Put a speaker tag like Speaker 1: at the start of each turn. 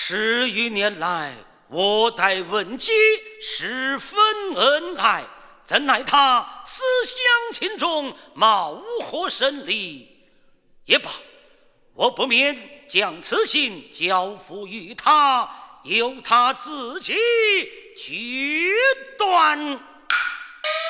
Speaker 1: 10余年来，我待文姬十分恩爱，怎奈他思乡情重，貌合神离。也罢，我不免将此信交付于他，由他自己决断。